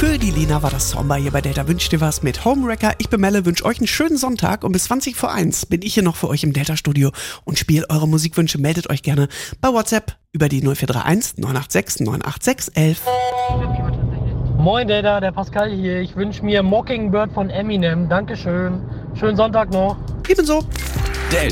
Für die Lina war das Sommer hier bei Delta Wünscht dir was mit Homewrecker. Ich bin Melle, wünsche euch einen schönen Sonntag und bis 20 vor 1 bin ich hier noch für euch im Delta-Studio und spiele eure Musikwünsche. Meldet euch gerne bei WhatsApp über die 0431 986 986 11. Moin Delta, der Pascal hier. Ich wünsche mir Mockingbird von Eminem. Dankeschön. Schönen Sonntag noch. Ebenso.